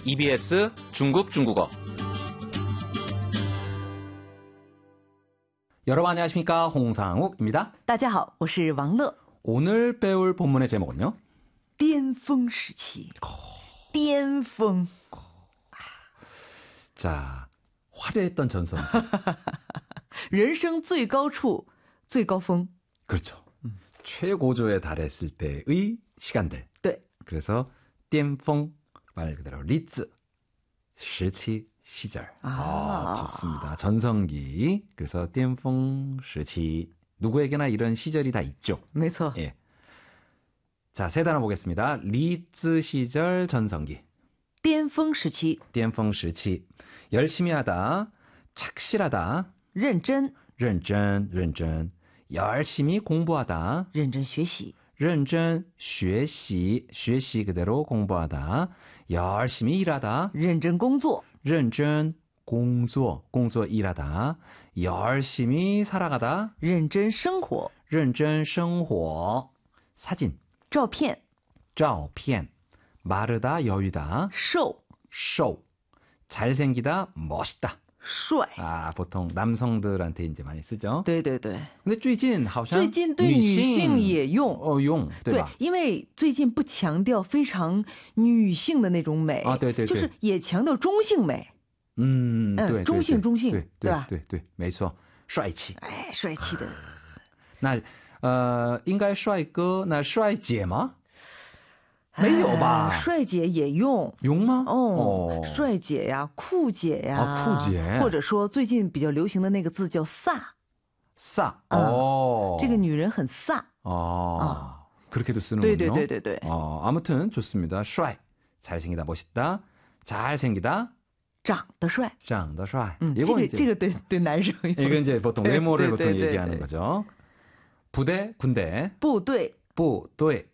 EBS 중국 중국어. 여러분 안녕하십니까? 홍상욱입니다. 大家好，我是王乐。 오늘 배울 본문의 제목은요? 巅峰时期，巅峰。 자, 화려했던 전성. 人生最高处，最高峰。 그렇죠. 최고조에 달했을 때의 시간들. 对， 그래서 巅峰, 말 그대로 리즈, 시치, 시절. 좋습니다. 전성기. 그래서 巅峰时期. 누구에게나 이런 시절이 다 있죠. 没错。 예. 자, 세 단어 보겠습니다. 리즈 시절 전성기. 巅峰时期， 巅峰时期. 열심히 하다, 착실하다, 认真， 认真, 认真. 열심히 공부하다, 认真学习， 认真学习, 学习 그대로 공부하다, 열심히 일하다, 认真工作， 认真工作, 工作 일하다, 열심히 살아가다, 认真生活， 认真生活. 사진, 照片， 照片. 마르다, 여유다, 瘦， show. 잘생기다, 멋있다. 帅。 아, 보통 남성들한테 이제 많이 쓰죠. 对对对， 근데 最近好像最近对女性也用。 用，对吧？ 因为最近不强调非常女性的那种美啊对对对就是也强调中性美。 对， 中性中性， 对对吧？ 对对，没错，帅气。 哎，帅气的。 那应该帅哥，那帅姐吗？没有吧？ 帅姐也用。 用吗？ 哦，帅姐呀，酷姐呀， 酷姐， 或者说最近比较流行的那个字叫飒。 飒， 这个女人很飒。 그렇게도 쓰는군요. 对对对对对。 아무튼 좋습니다. 帅, 잘생기다, 멋있다, 잘생기다, 长得帅， 长得帅. 这个对男生用。 이건 이제 보통 외모를 보통 네, 얘기하는 거죠. 부대, 군대. 部队. 부대.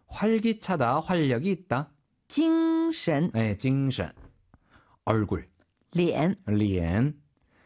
활기차다, 활력이 있다. 精神. 네, 精神. 얼굴. 脸. 脸.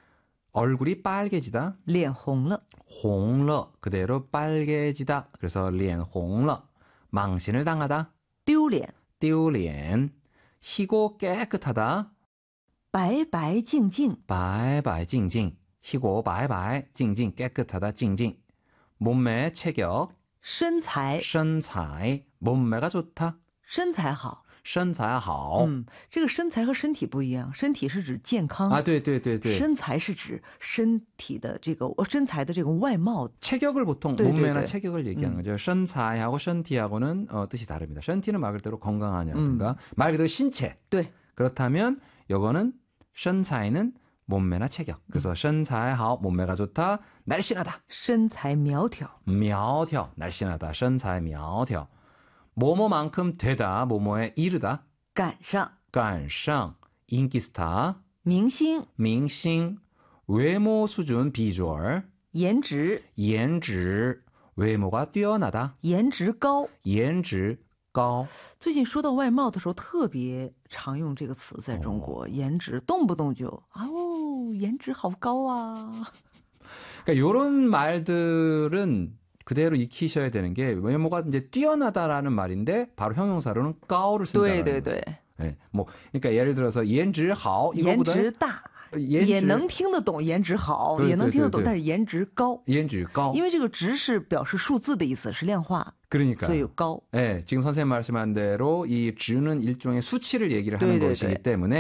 얼굴이 빨개지다. 脸红了. 红了. 그대로 빨개지다. 그래서 脸红了. 망신을 당하다. 丢脸. 丢脸. 희고 깨끗하다. 白白净净. 白白净净. 희고 白白, 净净 깨끗하다, 净净. 몸매 체격. 身材. 身材. 몸매가 좋다. 身材好. 身材好. 这个身材和身体不一样，身体是指健康。 对对对对。 身材是指身体的这个身材的这个外貌。 체격을 보통 몸매나 체격을 얘기하는 거죠. 身材하고身体하고는 뜻이 다릅니다. 身体는 말 그대로 건강하냐든가 말 그대로 신체. 네. 그렇다면 이거는 身材는 몸매나 체격. 그래서 身材好, 몸매가 좋다, 날씬하다. 身材苗条. 苗条, 날씬하다, 身材苗条. 뭐뭐만큼 되다, 뭐뭐에 이르다. 赶上. 赶上, 인기 스타. 明星. 明星, 외모 수준, 비주얼. 颜值. 颜值, 외모가 뛰어나다. 颜值高. 颜值高. 最近说到外貌的时候特别常用这个词，在中国颜值动不动就颜值好高啊. 그러니까 이런 말들은 그대로 익히셔야 되는 게 외모가 이제 뛰어나다라는 말인데 바로 형용사로는 가오를 쓴다는 거죠. 네, 뭐 그러니까 예를 들어서 颜值好 이거보다 颜值大也能听得懂颜值好也能听得懂但是颜值高颜值高因为这个值是表示数字的意思是量化 그러니까 所以高 네, 지금 선생님 말씀한 대로 이值는 일종의 수치를 얘기를 하는 것이기 때문에